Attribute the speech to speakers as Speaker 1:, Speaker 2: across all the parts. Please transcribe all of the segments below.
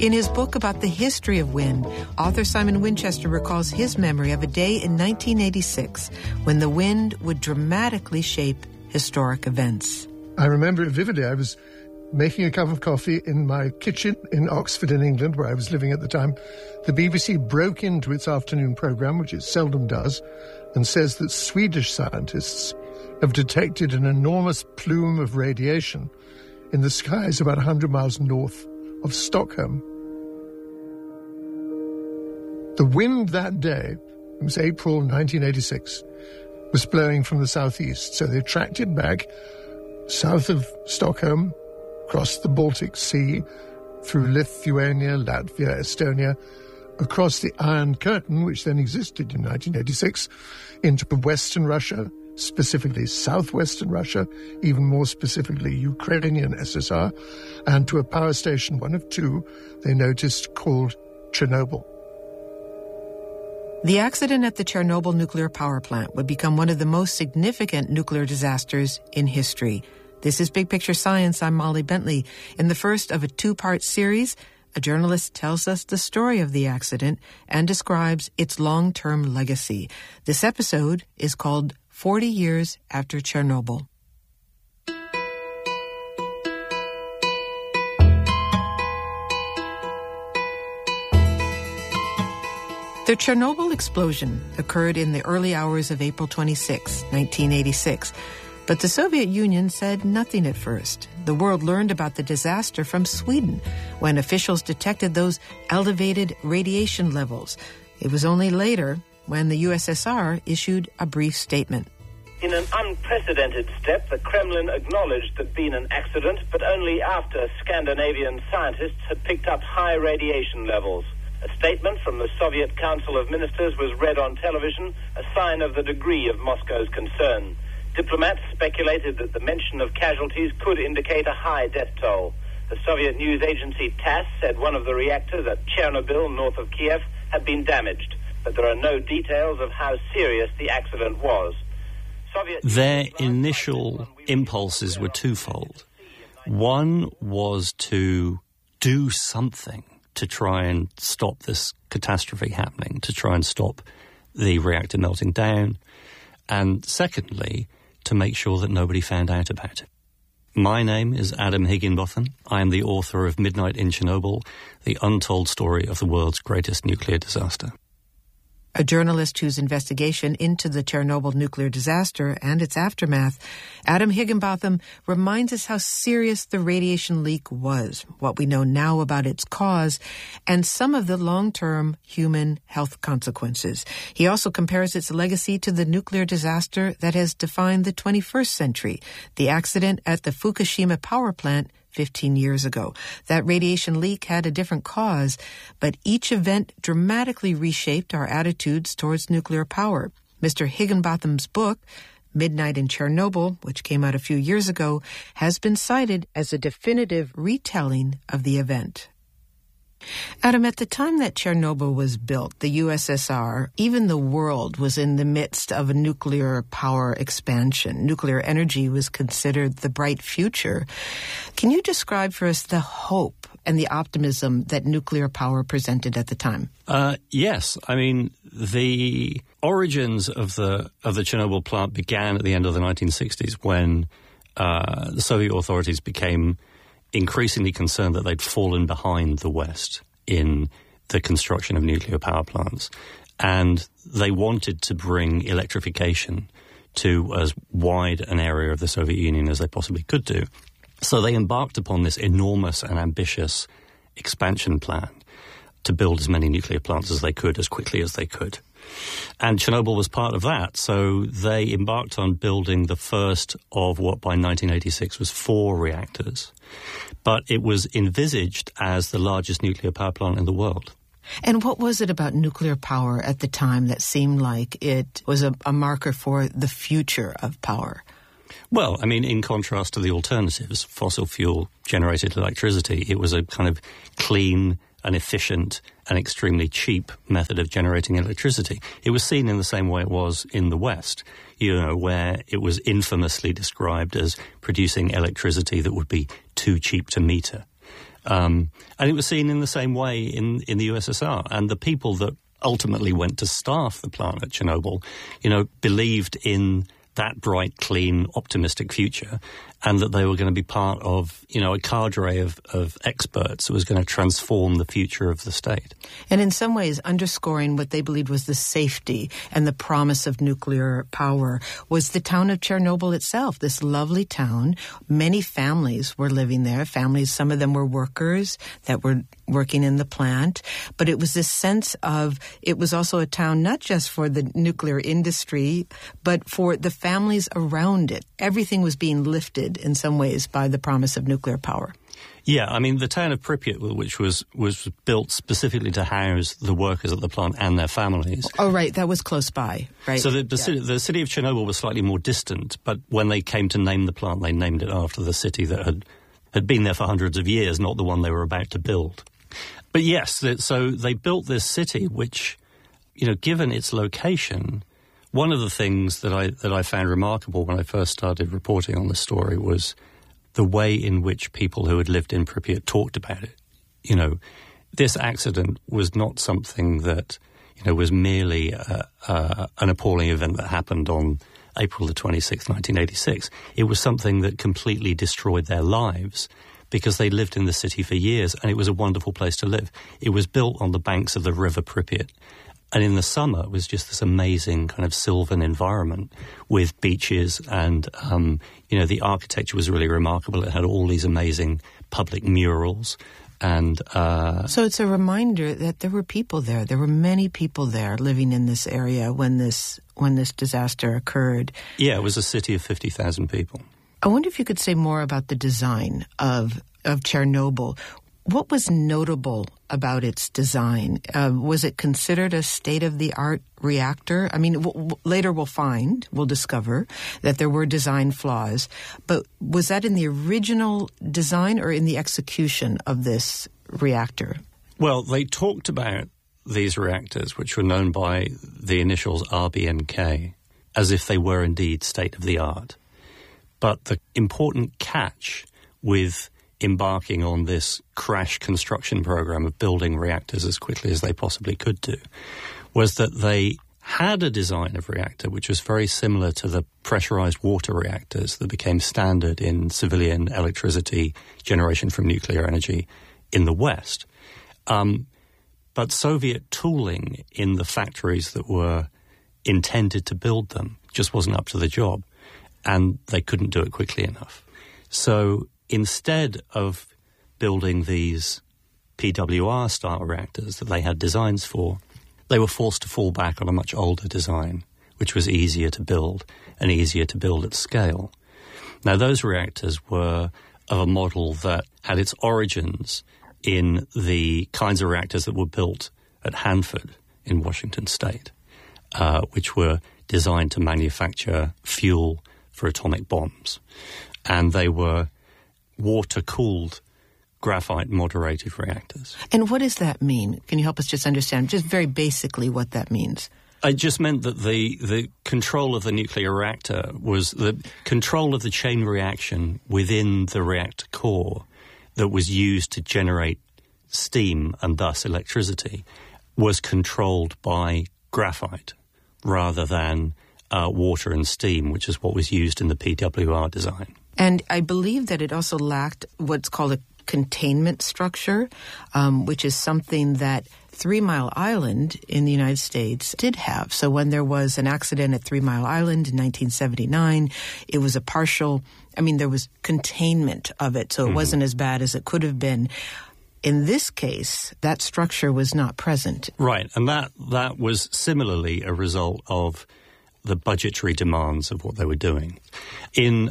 Speaker 1: In his book about the history of wind, author Simon Winchester recalls his memory of a day in 1986 when the wind would dramatically shape historic events.
Speaker 2: I remember it vividly. I was making a cup of coffee in my kitchen in Oxford in England, where I was living at the time. The BBC broke into its afternoon programme, which it seldom does, and says that Swedish scientists have detected an enormous plume of radiation in the skies about 100 miles north of Stockholm. The wind that day, it was April 1986, was blowing from the southeast, so they tracked it back south of Stockholm, across the Baltic Sea, through Lithuania, Latvia, Estonia, across the Iron Curtain, which then existed in 1986, into Western Russia, specifically southwestern Russia, even more specifically Ukrainian SSR, and to a power station, one of two, they noticed, called Chernobyl.
Speaker 1: The accident at the Chernobyl nuclear power plant would become one of the most significant nuclear disasters in history. This is Big Picture Science. I'm Molly Bentley. In the first of a two-part series, a journalist tells us the story of the accident and describes its long-term legacy. This episode is called 40 Years After Chernobyl. The Chernobyl explosion occurred in the early hours of April 26, 1986. But the Soviet Union said nothing at first. The world learned about the disaster from Sweden when officials detected those elevated radiation levels. It was only later when the USSR issued a brief statement.
Speaker 3: In an unprecedented step, the Kremlin acknowledged there'd been an accident, but only after Scandinavian scientists had picked up high radiation levels. A statement from the Soviet Council of Ministers was read on television, a sign of the degree of Moscow's concern. Diplomats speculated that the mention of casualties could indicate a high death toll. The Soviet news agency TASS said one of the reactors at Chernobyl, north of Kiev, had been damaged, but there are no details of how serious the accident was.
Speaker 4: Their initial impulses were twofold. One was to do something to try and stop this catastrophe happening, to try and stop the reactor melting down, and secondly, to make sure that nobody found out about it. My name is Adam Higginbotham. I am the author of Midnight in Chernobyl, the untold story of the world's greatest nuclear disaster.
Speaker 1: A journalist whose investigation into the Chernobyl nuclear disaster and its aftermath, Adam Higginbotham reminds us how serious the radiation leak was, what we know now about its cause, and some of the long-term human health consequences. He also compares its legacy to the nuclear disaster that has defined the 21st century, the accident at the Fukushima power plant 15 years ago. That radiation leak had a different cause, but each event dramatically reshaped our attitudes towards nuclear power. Mr. Higginbotham's book, Midnight in Chernobyl, which came out a few years ago, has been cited as a definitive retelling of the event. Adam, at the time that Chernobyl was built, the USSR, even the world was in the midst of a nuclear power expansion. Nuclear energy was considered the bright future. Can you describe for us the hope and the optimism that nuclear power presented at the time?
Speaker 4: Yes. I mean, the origins of the Chernobyl plant began at the end of the 1960s when the Soviet authorities became increasingly concerned that they'd fallen behind the West in the construction of nuclear power plants. And they wanted to bring electrification to as wide an area of the Soviet Union as they possibly could do. So they embarked upon this enormous and ambitious expansion plan to build as many nuclear plants as they could, as quickly as they could. And Chernobyl was part of that. So they embarked on building the first of what by 1986 was 4 reactors. But it was envisaged as the largest nuclear power plant in the world.
Speaker 1: And what was it about nuclear power at the time that seemed like it was a marker for the future of power?
Speaker 4: Well, I mean, in contrast to the alternatives, fossil fuel-generated electricity, it was a kind of clean and efficient and extremely cheap method of generating electricity. It was seen in the same way it was in the West, where it was infamously described as producing electricity that would be too cheap to meter. And it was seen in the same way in the USSR. And the people that ultimately went to staff the plant at Chernobyl, believed in that bright, clean, optimistic future, and that they were going to be part of, a cadre of experts that was going to transform the future of the state.
Speaker 1: And in some ways, underscoring what they believed was the safety and the promise of nuclear power was the town of Chernobyl itself, this lovely town. Many families were living there. Families, some of them were workers that were working in the plant. But it was this sense of, it was also a town not just for the nuclear industry, but for the families around it. Everything was being lifted in some ways by the promise of nuclear power.
Speaker 4: Yeah, I mean, the town of Pripyat, which was built specifically to house the workers at the plant and their families.
Speaker 1: Oh, right. That was close by, right?
Speaker 4: So the city of Chernobyl was slightly more distant, but when they came to name the plant, they named it after the city that had been there for hundreds of years, not the one they were about to build. But yes, so they built this city, which, given its location, one of the things that I found remarkable when I first started reporting on the story was the way in which people who had lived in Pripyat talked about it. This accident was not something that, was merely an appalling event that happened on April the 26th, 1986. It was something that completely destroyed their lives because they lived in the city for years, and it was a wonderful place to live. It was built on the banks of the river Pripyat. And in the summer, it was just this amazing kind of sylvan environment with beaches and, the architecture was really remarkable. It had all these amazing public murals. And
Speaker 1: so it's a reminder that there were people there. There were many people there living in this area when this disaster occurred.
Speaker 4: Yeah, it was a city of 50,000 people.
Speaker 1: I wonder if you could say more about the design of Chernobyl. What was notable about its design? Was it considered a state-of-the-art reactor? I mean, later we'll discover that there were design flaws. But was that in the original design or in the execution of this reactor?
Speaker 4: Well, they talked about these reactors, which were known by the initials RBMK, as if they were indeed state-of-the-art. But the important catch with embarking on this crash construction program of building reactors as quickly as they possibly could do was that they had a design of reactor which was very similar to the pressurized water reactors that became standard in civilian electricity generation from nuclear energy in the West. But Soviet tooling in the factories that were intended to build them just wasn't up to the job, and they couldn't do it quickly enough. So instead of building these PWR-style reactors that they had designs for, they were forced to fall back on a much older design, which was easier to build and easier to build at scale. Now, those reactors were of a model that had its origins in the kinds of reactors that were built at Hanford in Washington State, which were designed to manufacture fuel for atomic bombs. And they were water-cooled, graphite-moderated reactors.
Speaker 1: And what does that mean? Can you help us just understand, just very basically, what that means?
Speaker 4: It just meant that the control of the nuclear reactor was the control of the chain reaction within the reactor core that was used to generate steam and thus electricity was controlled by graphite rather than water and steam, which is what was used in the PWR design.
Speaker 1: And I believe that it also lacked what's called a containment structure, which is something that 3 Mile Island in the United States did have. So when there was an accident at 3 Mile Island in 1979, it was a partial, there was containment of it, so it wasn't as bad as it could have been. In this case, that structure was not present.
Speaker 4: Right, and that was similarly a result of the budgetary demands of what they were doing. In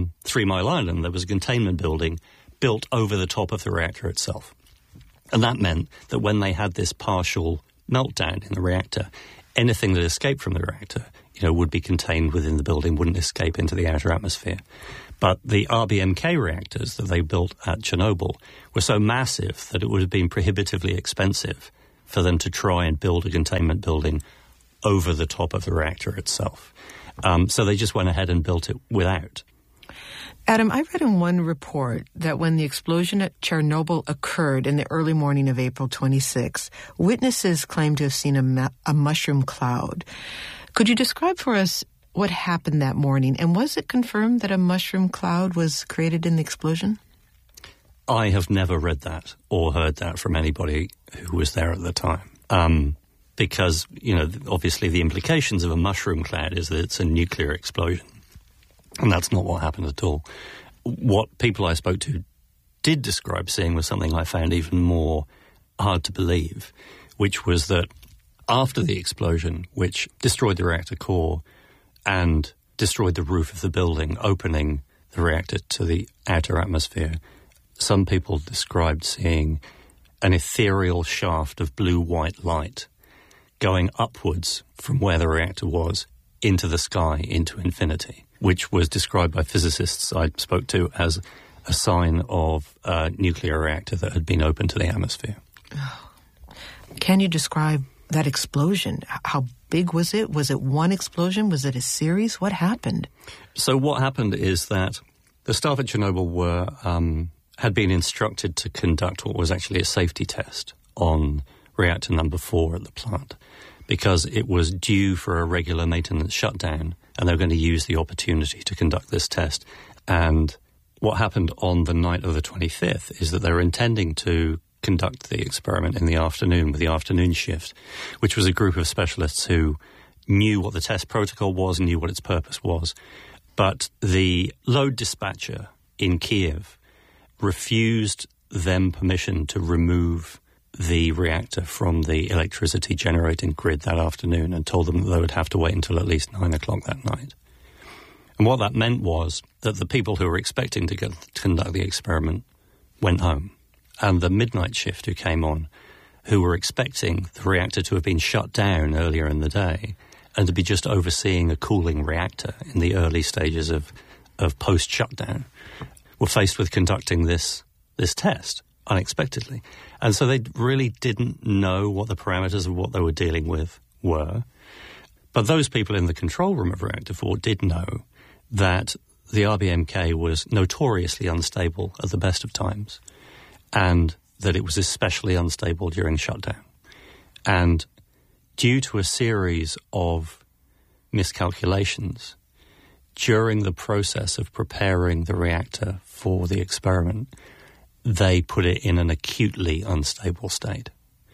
Speaker 4: 3 Mile Island, there was a containment building built over the top of the reactor itself. And that meant that when they had this partial meltdown in the reactor, anything that escaped from the reactor, would be contained within the building, wouldn't escape into the outer atmosphere. But the RBMK reactors that they built at Chernobyl were so massive that it would have been prohibitively expensive for them to try and build a containment building over the top of the reactor itself. So they just went ahead and built it without.
Speaker 1: Adam, I read in one report that when the explosion at Chernobyl occurred in the early morning of April 26, witnesses claimed to have seen a mushroom cloud. Could you describe for us what happened that morning, and was it confirmed that a mushroom cloud was created in the explosion?
Speaker 4: I have never read that or heard that from anybody who was there at the time. Because, obviously the implications of a mushroom cloud is that it's a nuclear explosion. And that's not what happened at all. What people I spoke to did describe seeing was something I found even more hard to believe, which was that after the explosion, which destroyed the reactor core and destroyed the roof of the building, opening the reactor to the outer atmosphere, some people described seeing an ethereal shaft of blue-white light going upwards from where the reactor was into the sky, into infinity, which was described by physicists I spoke to as a sign of a nuclear reactor that had been opened to the atmosphere.
Speaker 1: Can you describe that explosion? How big was it? Was it one explosion? Was it a series? What happened?
Speaker 4: So what happened is that the staff at Chernobyl had been instructed to conduct what was actually a safety test on reactor number 4 at the plant, because it was due for a regular maintenance shutdown, and they were going to use the opportunity to conduct this test. And what happened on the night of the 25th is that they were intending to conduct the experiment in the afternoon with the afternoon shift, which was a group of specialists who knew what the test protocol was, knew what its purpose was. But the load dispatcher in Kiev refused them permission to remove the reactor from the electricity generating grid that afternoon and told them that they would have to wait until at least 9 o'clock that night. And what that meant was that the people who were expecting to conduct the experiment went home. And the midnight shift who came on, who were expecting the reactor to have been shut down earlier in the day and to be just overseeing a cooling reactor in the early stages of post-shutdown, were faced with conducting this test unexpectedly. And so they really didn't know what the parameters of what they were dealing with were. But those people in the control room of Reactor 4 did know that the RBMK was notoriously unstable at the best of times, and that it was especially unstable during shutdown. And due to a series of miscalculations during the process of preparing the reactor for the experiment, they put it in an acutely unstable state.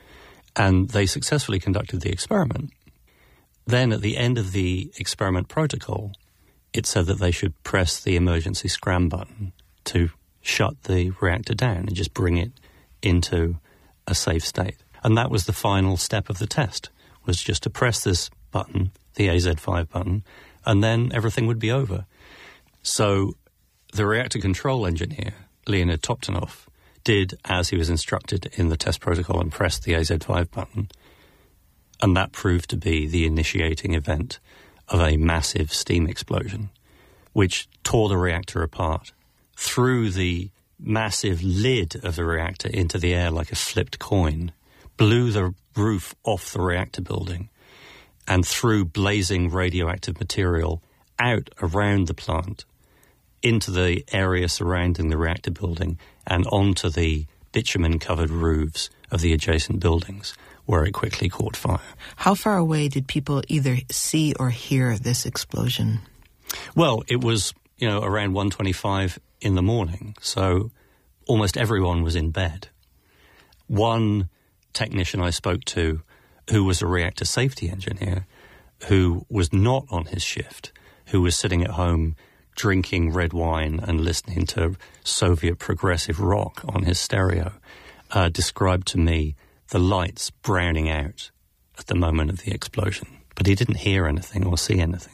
Speaker 4: And they successfully conducted the experiment. Then at the end of the experiment protocol, it said that they should press the emergency scram button to shut the reactor down and just bring it into a safe state. And that was the final step of the test, was just to press this button, the AZ5 button, and then everything would be over. So the reactor control engineer, Leonid Toptonov, did as he was instructed in the test protocol and pressed the AZ5 button. And that proved to be the initiating event of a massive steam explosion, which tore the reactor apart, threw the massive lid of the reactor into the air like a flipped coin, blew the roof off the reactor building, and threw blazing radioactive material out around the plant into the area surrounding the reactor building and onto the bitumen-covered roofs of the adjacent buildings, where it quickly caught fire.
Speaker 1: How far away did people either see or hear this explosion?
Speaker 4: Well, it was, around 1:25 in the morning, so almost everyone was in bed. One technician I spoke to, who was a reactor safety engineer, who was not on his shift, who was sitting at home drinking red wine and listening to Soviet progressive rock on his stereo, described to me the lights browning out at the moment of the explosion. But he didn't hear anything or see anything.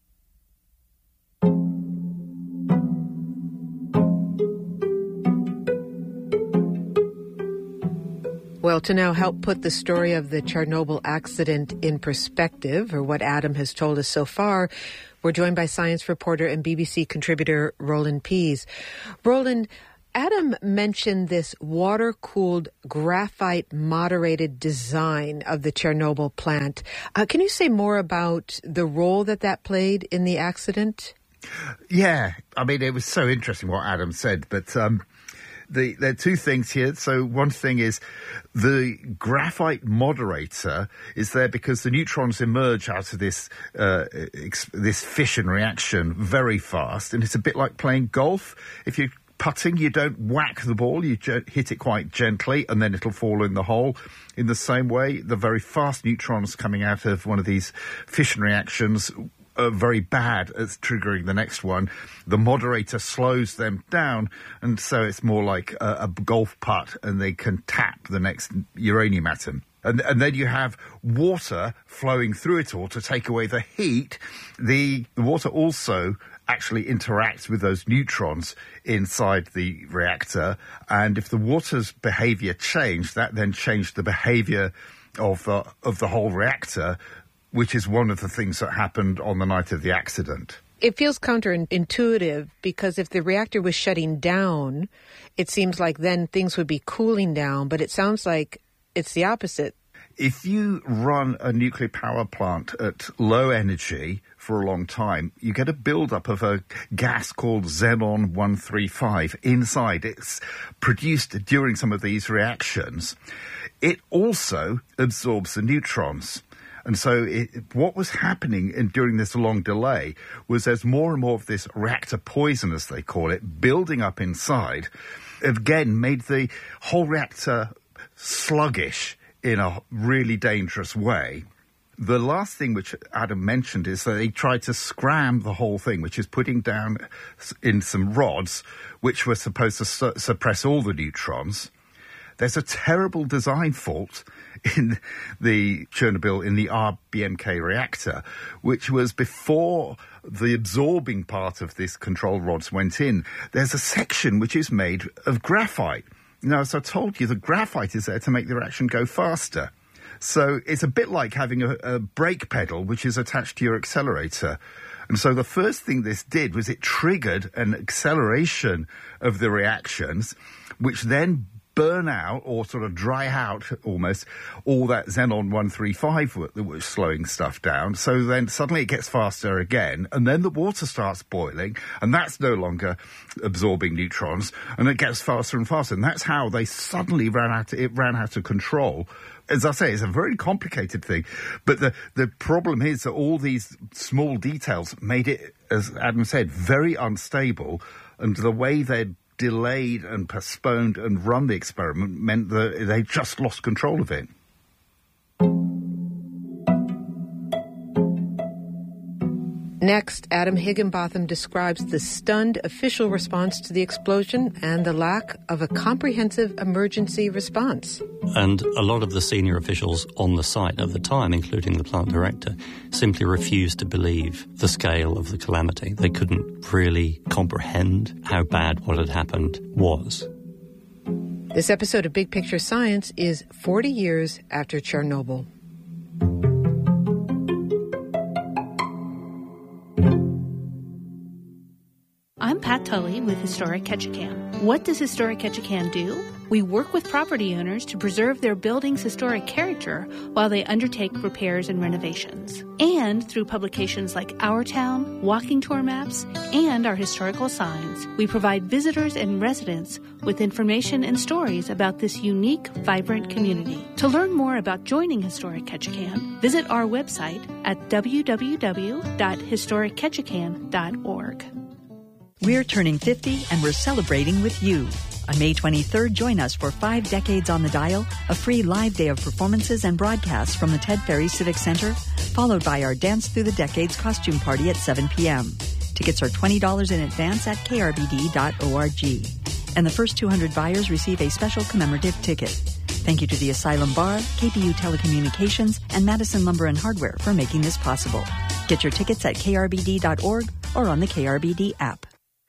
Speaker 1: Well, to now help put the story of the Chernobyl accident in perspective, or what Adam has told us so far, we're joined by science reporter and BBC contributor Roland Pease. Roland, Adam mentioned this water-cooled, graphite-moderated design of the Chernobyl plant. Can you say more about the role that played in the accident?
Speaker 5: Yeah, I mean, it was so interesting what Adam said, but there are two things here. So one thing is the graphite moderator is there because the neutrons emerge out of this fission reaction very fast, and it's a bit like playing golf. If you're putting, you don't whack the ball, you hit it quite gently, and then it'll fall in the hole. In the same way, the very fast neutrons coming out of one of these fission reactions are very bad at triggering the next one. The moderator slows them down, and so it's more like a golf putt, and they can tap the next uranium atom. And then you have water flowing through it all to take away the heat. The water also actually interacts with those neutrons inside the reactor, and if the water's behaviour changed, that then changed the behaviour of the whole reactor, which is one of the things that happened on the night of the accident.
Speaker 1: It feels counterintuitive because if the reactor was shutting down, it seems like then things would be cooling down, but it sounds like it's the opposite.
Speaker 5: If you run a nuclear power plant at low energy for a long time, you get a buildup of a gas called xenon-135 inside. It's produced during some of these reactions. It also absorbs the neutrons. And so what was happening during this long delay was there's more and more of this reactor poison, as they call it, building up inside. It again made the whole reactor sluggish in a really dangerous way. The last thing which Adam mentioned is that they tried to scram the whole thing, which is putting down in some rods which were supposed to suppress all the neutrons. There's a terrible design fault in the Chernobyl, in the RBMK reactor, which was before the absorbing part of this control rods went in. There's a section which is made of graphite. Now, as I told you, the graphite is there to make the reaction go faster. So it's a bit like having a brake pedal which is attached to your accelerator. And so the first thing this did was it triggered an acceleration of the reactions, which then burn out or sort of dry out almost all that xenon-135 that was slowing stuff down. So then suddenly it gets faster again, and then the water starts boiling, and that's no longer absorbing neutrons, and it gets faster and faster. And that's how they suddenly ran out of control. As I say, it's a very complicated thing. But the problem is that all these small details made it, as Adam said, very unstable, and the way they'd delayed and postponed and run the experiment meant that they just lost control of it.
Speaker 1: Next, Adam Higginbotham describes the stunned official response to the explosion and the lack of a comprehensive emergency response.
Speaker 4: And a lot of the senior officials on the site at the time, including the plant director, simply refused to believe the scale of the calamity. They couldn't really comprehend how bad what had happened was.
Speaker 1: This episode of Big Picture Science is 40 years after Chernobyl.
Speaker 6: I'm Pat Tully with Historic Ketchikan. What does Historic Ketchikan do? We work with property owners to preserve their building's historic character while they undertake repairs and renovations. And through publications like Our Town, walking tour maps, and our historical signs, we provide visitors and residents with information and stories about this unique, vibrant community. To learn more about joining Historic Ketchikan, visit our website at www.historicketchikan.org.
Speaker 7: We're turning 50 and we're celebrating with you. On May 23rd, join us for 5 Decades on the Dial, a free live day of performances and broadcasts from the Ted Ferry Civic Center, followed by our Dance Through the Decades costume party at 7 p.m. Tickets are $20 in advance at krbd.org. And the first 200 buyers receive a special commemorative ticket. Thank you to the Asylum Bar, KPU Telecommunications, and Madison Lumber and Hardware for making this possible. Get your tickets at krbd.org or on the KRBD app.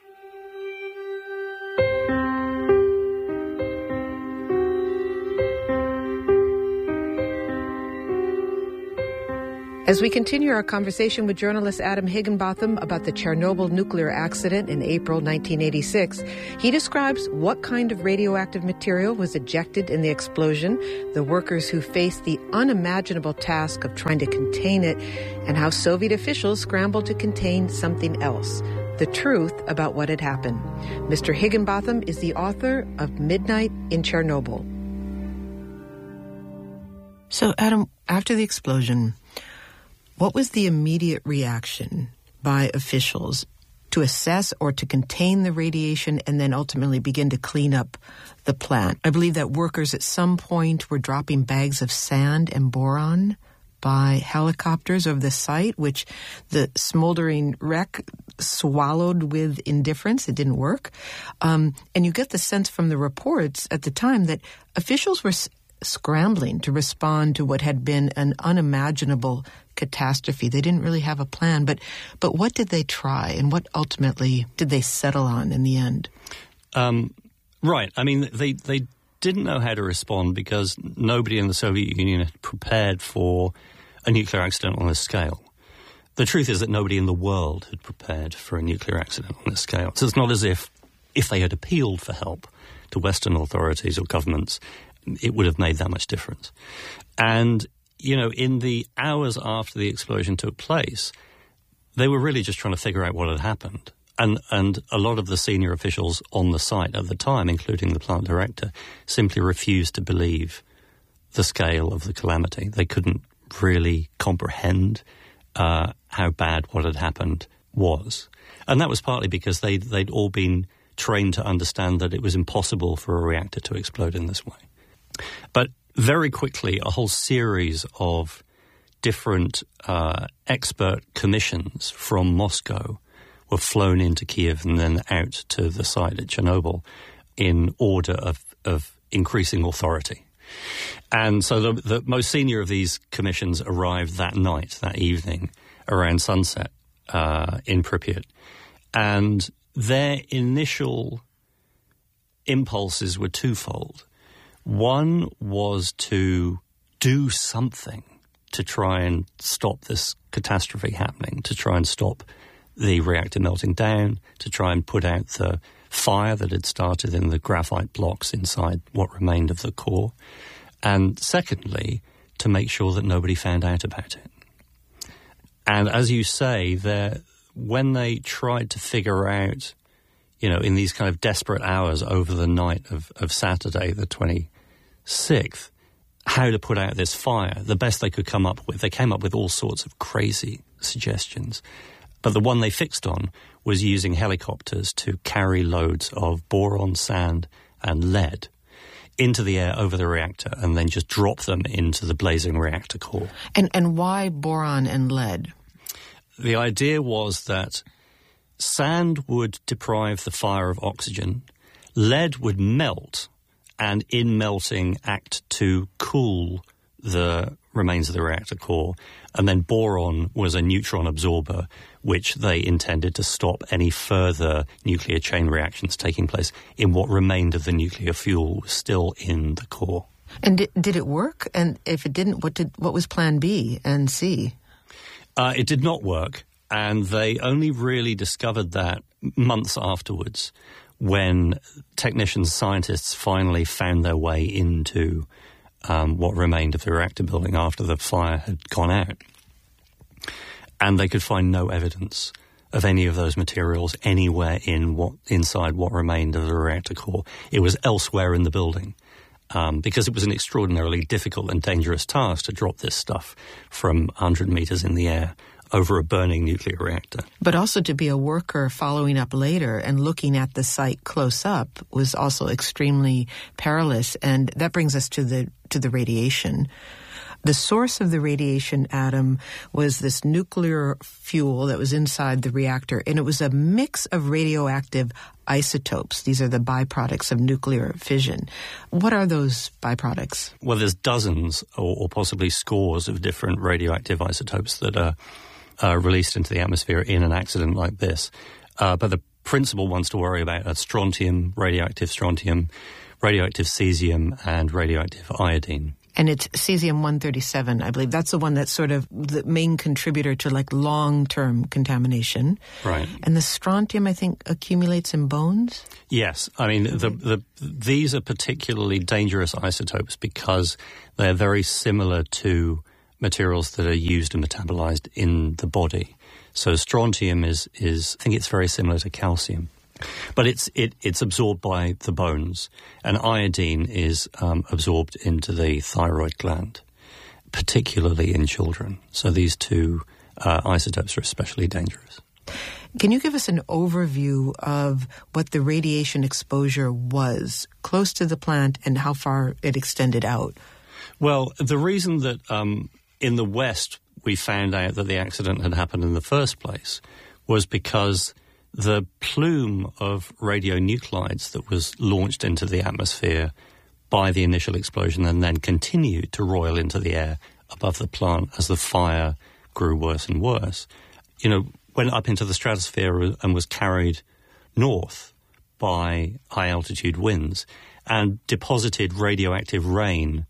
Speaker 1: As we continue our conversation with journalist Adam Higginbotham about the Chernobyl nuclear accident in April 1986, he describes what kind of radioactive material was ejected in the explosion, the workers who faced the unimaginable task of trying to contain it, and how Soviet officials scrambled to contain something else, the truth about what had happened. Mr. Higginbotham is the author of Midnight in Chernobyl. So, Adam, after the explosion, what was the immediate reaction by officials to assess or to contain the radiation and then ultimately begin to clean up the plant? I believe that workers at some point were dropping bags of sand and boron by helicopters over the site, which the smoldering wreck swallowed with indifference. It didn't work. And you get the sense from the reports at the time that officials were scrambling to respond to what had been an unimaginable catastrophe. They didn't really have a plan. But what did they try, and what ultimately did they settle on in the end?
Speaker 4: Right. I mean, they didn't know how to respond because nobody in the Soviet Union had prepared for a nuclear accident on this scale. The truth is that nobody in the world had prepared for a nuclear accident on this scale. So it's not as if they had appealed for help to Western authorities or governments, it would have made that much difference. And, you know, in the hours after the explosion took place, they were really just trying to figure out what had happened. And a lot of the senior officials on the site at the time, including the plant director, simply refused to believe the scale of the calamity. They couldn't really comprehend how bad what had happened was. And that was partly because they'd all been trained to understand that it was impossible for a reactor to explode in this way. But very quickly, a whole series of different expert commissions from Moscow were flown into Kiev and then out to the site at Chernobyl in order of increasing authority. And so the most senior of these commissions arrived that night, that evening, around sunset in Pripyat. And their initial impulses were twofold. One was to do something to try and stop this catastrophe happening, to try and stop the reactor melting down, to try and put out the fire that had started in the graphite blocks inside what remained of the core. And secondly, to make sure that nobody found out about it. And as you say, when they tried to figure out, you know, in these kind of desperate hours over the night of Saturday, the 26th, how to put out this fire, the best they could come up with, they came up with all sorts of crazy suggestions. But the one they fixed on was using helicopters to carry loads of boron, sand, and lead into the air over the reactor and then just drop them into the blazing reactor core.
Speaker 1: And why boron and lead?
Speaker 4: The idea was that sand would deprive the fire of oxygen, lead would melt, and in melting act to cool the remains of the reactor core, and then boron was a neutron absorber, which they intended to stop any further nuclear chain reactions taking place in what remained of the nuclear fuel was still in the core.
Speaker 1: And did it work? And if it didn't, what was plan B and C?
Speaker 4: It did not work, and they only really discovered that months afterwards when technicians, scientists finally found their way into what remained of the reactor building after the fire had gone out. And they could find no evidence of any of those materials anywhere inside what remained of the reactor core. It was elsewhere in the building, because it was an extraordinarily difficult and dangerous task to drop this stuff from 100 meters in the air over a burning nuclear reactor.
Speaker 1: But also to be a worker following up later and looking at the site close up was also extremely perilous. And that brings us to the radiation. The source of the radiation, Adam, was this nuclear fuel that was inside the reactor, and it was a mix of radioactive isotopes. These are the byproducts of nuclear fission. What are those byproducts?
Speaker 4: Well, there's dozens or possibly scores of different radioactive isotopes that are released into the atmosphere in an accident like this. But the principal ones to worry about are strontium, radioactive cesium, and radioactive iodine.
Speaker 1: And it's cesium-137, I believe. That's the one that's sort of the main contributor to like long-term contamination.
Speaker 4: Right.
Speaker 1: And the strontium, I think, accumulates in bones?
Speaker 4: Yes. I mean, these are particularly dangerous isotopes because they're very similar to materials that are used and metabolized in the body. So strontium is I think it's very similar to calcium. But it's absorbed by the bones, and iodine is absorbed into the thyroid gland, particularly in children. So these two isotopes are especially dangerous.
Speaker 1: Can you give us an overview of what the radiation exposure was close to the plant and how far it extended out?
Speaker 4: Well, the reason that in the West we found out that the accident had happened in the first place was because the plume of radionuclides that was launched into the atmosphere by the initial explosion and then continued to roil into the air above the plant as the fire grew worse and worse, went up into the stratosphere and was carried north by high-altitude winds and deposited radioactive rain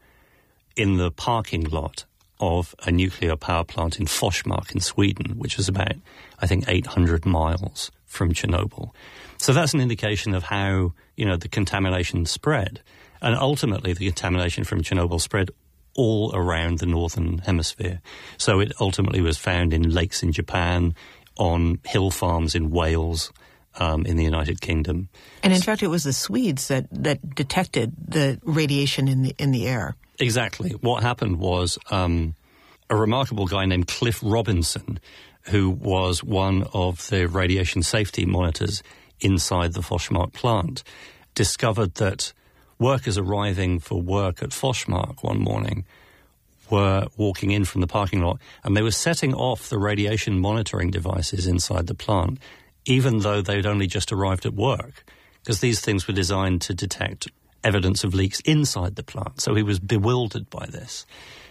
Speaker 4: in the parking lot of a nuclear power plant in Forsmark in Sweden, which is about, I think, 800 miles from Chernobyl. So that's an indication of how, the contamination spread. And ultimately, the contamination from Chernobyl spread all around the northern hemisphere. So it ultimately was found in lakes in Japan, on hill farms in Wales, in the United Kingdom.
Speaker 1: And in fact, it was the Swedes that detected the radiation in the air.
Speaker 4: Exactly. What happened was a remarkable guy named Cliff Robinson, who was one of the radiation safety monitors inside the Forsmark plant, discovered that workers arriving for work at Forsmark one morning were walking in from the parking lot, and they were setting off the radiation monitoring devices inside the plant, even though they'd only just arrived at work, because these things were designed to detect evidence of leaks inside the plant. So he was bewildered by this.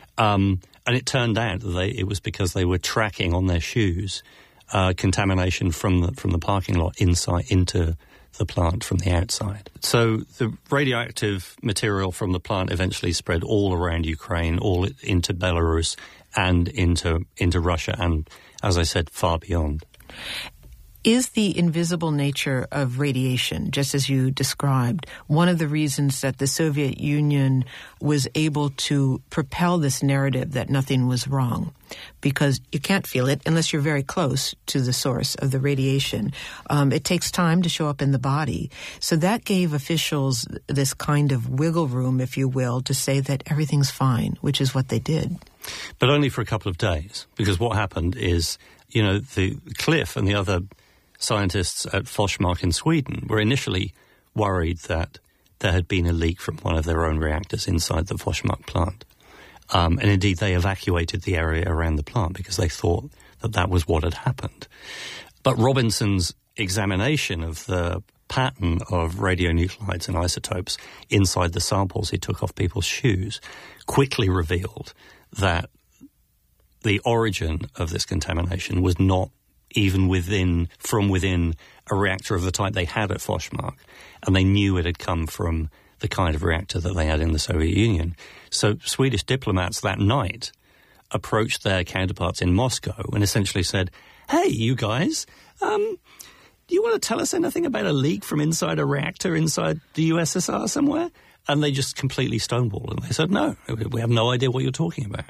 Speaker 4: And it turned out that it was because they were tracking on their shoes contamination from the parking lot inside into the plant from the outside. So the radioactive material from the plant eventually spread all around Ukraine, all into Belarus and into Russia, and, as I said, far beyond.
Speaker 1: Is the invisible nature of radiation, just as you described, one of the reasons that the Soviet Union was able to propel this narrative that nothing was wrong? Because you can't feel it unless you're very close to the source of the radiation. It takes time to show up in the body. So that gave officials this kind of wiggle room, if you will, to say that everything's fine, which is what they did.
Speaker 4: But only for a couple of days, because what happened is, the Cliff and the other scientists at Forsmark in Sweden were initially worried that there had been a leak from one of their own reactors inside the Forsmark plant. And indeed, they evacuated the area around the plant because they thought that was what had happened. But Robinson's examination of the pattern of radionuclides and isotopes inside the samples he took off people's shoes quickly revealed that the origin of this contamination was not even from within a reactor of the type they had at Forsmark, and they knew it had come from the kind of reactor that they had in the Soviet Union. So Swedish diplomats that night approached their counterparts in Moscow and essentially said, "Hey, you guys, do you want to tell us anything about a leak from inside a reactor inside the USSR somewhere?" And they just completely stonewalled, and they said, "No, we have no idea what you're talking about."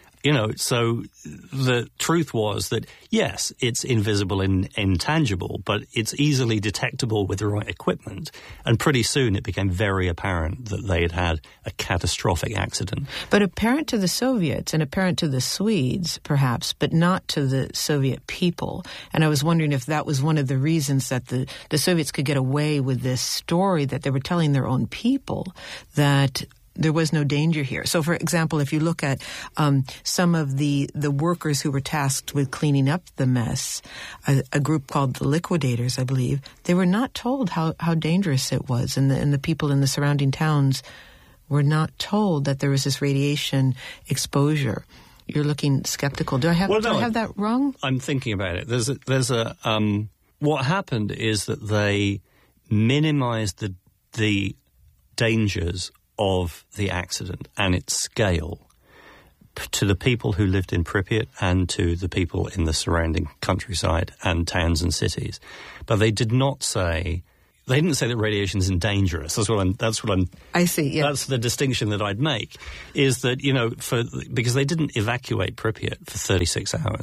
Speaker 4: So the truth was that, yes, it's invisible and intangible, but it's easily detectable with the right equipment. And pretty soon it became very apparent that they had a catastrophic accident.
Speaker 1: But apparent to the Soviets and apparent to the Swedes, perhaps, but not to the Soviet people. And I was wondering if that was one of the reasons that the Soviets could get away with this story that they were telling their own people, that there was no danger here. So, for example, if you look at some of the workers who were tasked with cleaning up the mess, a group called the Liquidators, I believe, they were not told how dangerous it was, and the people in the surrounding towns were not told that there was this radiation exposure. You're looking skeptical. Do I have that wrong?
Speaker 4: I'm thinking about it. There's a what happened is that they minimized the dangers of the accident and its scale to the people who lived in Pripyat and to the people in the surrounding countryside and towns and cities. But they didn't say that radiation isn't dangerous.
Speaker 1: I see, yeah.
Speaker 4: That's the distinction that I'd make, is that, because they didn't evacuate Pripyat for 36 hours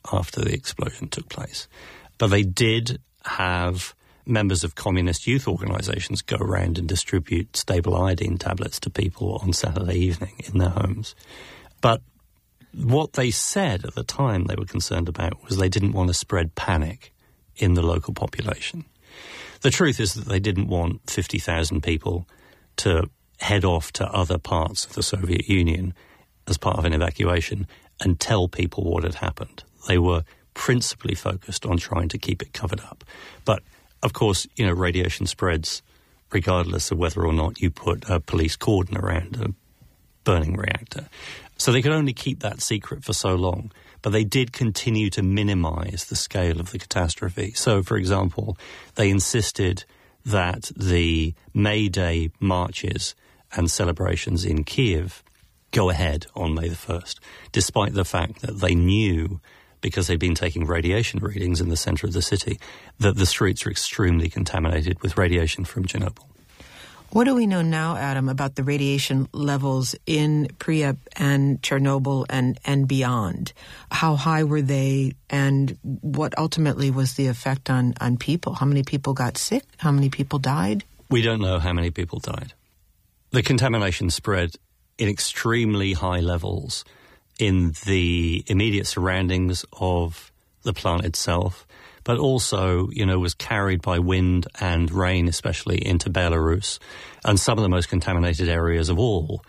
Speaker 4: after the explosion took place. But they did have members of communist youth organizations go around and distribute stable iodine tablets to people on Saturday evening in their homes. But what they said at the time they were concerned about was they didn't want to spread panic in the local population. The truth is that they didn't want 50,000 people to head off to other parts of the Soviet Union as part of an evacuation and tell people what had happened. They were principally focused on trying to keep it covered up. But, of course, radiation spreads regardless of whether or not you put a police cordon around a burning reactor. So they could only keep that secret for so long. But they did continue to minimize the scale of the catastrophe. So, for example, they insisted that the May Day marches and celebrations in Kiev go ahead on May the 1st, despite the fact that they knew, because they'd been taking radiation readings in the center of the city, that the streets are extremely contaminated with radiation from Chernobyl.
Speaker 1: What do we know now, Adam, about the radiation levels in Pripyat and Chernobyl and beyond? How high were they, and what ultimately was the effect on people? How many people got sick? How many people died?
Speaker 4: We don't know how many people died. The contamination spread in extremely high levels in the immediate surroundings of the plant itself, but also, was carried by wind and rain, especially into Belarus. And some of the most contaminated areas of all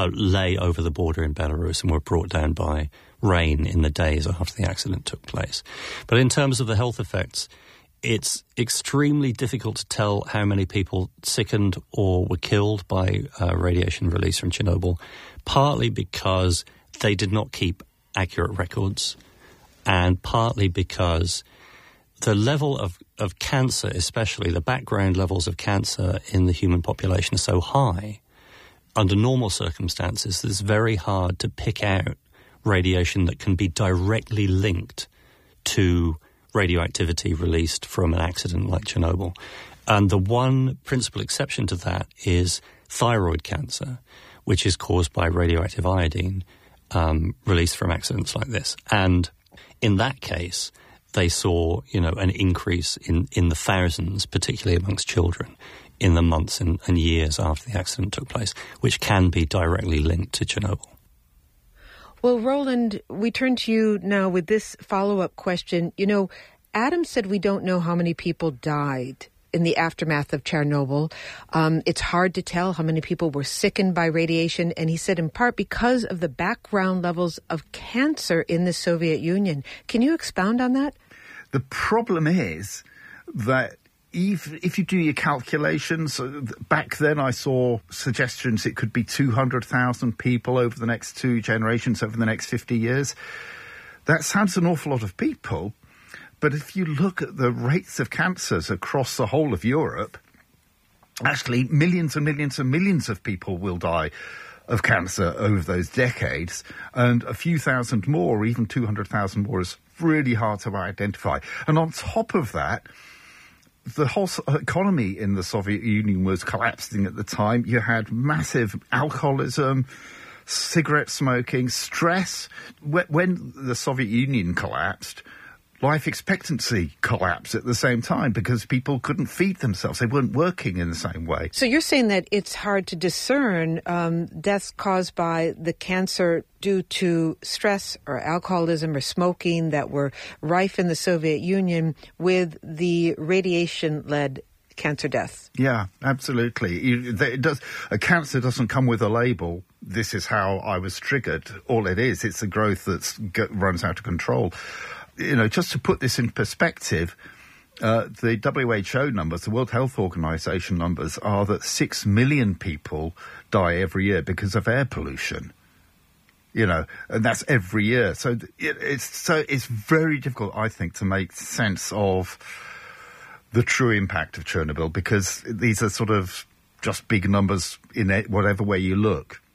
Speaker 4: lay over the border in Belarus and were brought down by rain in the days after the accident took place. But in terms of the health effects, it's extremely difficult to tell how many people sickened or were killed by radiation release from Chernobyl, partly because they did not keep accurate records, and partly because the level of cancer, especially the background levels of cancer in the human population, are so high. Under normal circumstances, it's very hard to pick out radiation that can be directly linked to radioactivity released from an accident like Chernobyl. And the one principal exception to that is thyroid cancer, which is caused by radioactive iodine released from accidents like this. And in that case, they saw, an increase in the thousands, particularly amongst children, in the months and years after the accident took place, which can be directly linked to Chernobyl.
Speaker 1: Well, Roland, we turn to you now with this follow-up question. Adam said we don't know how many people died in the aftermath of Chernobyl. It's hard to tell how many people were sickened by radiation, and he said in part because of the background levels of cancer in the Soviet Union. Can you expound on that?
Speaker 5: The problem is that if you do your calculations, back then I saw suggestions it could be 200,000 people over the next 2 generations, over the next 50 years. That sounds an awful lot of people, but if you look at the rates of cancers across the whole of Europe, actually millions and millions and millions of people will die of cancer over those decades, and a few thousand more, or even 200,000 more, is really hard to identify. And on top of that, the whole economy in the Soviet Union was collapsing at the time. You had massive alcoholism, cigarette smoking, stress. When the Soviet Union collapsed, life expectancy collapsed at the same time because people couldn't feed themselves. They weren't working in the same way.
Speaker 1: So you're saying that it's hard to discern deaths caused by the cancer due to stress or alcoholism or smoking that were rife in the Soviet Union with the radiation-led cancer deaths.
Speaker 5: Yeah, absolutely. A cancer doesn't come with a label. This is how I was triggered. All it is, it's a growth that runs out of control. Just to put this in perspective, the WHO numbers, the World Health Organization numbers, are that 6 million people die every year because of air pollution. And that's every year. So it's very difficult, I think, to make sense of the true impact of Chernobyl, because these are sort of just big numbers in whatever way you look.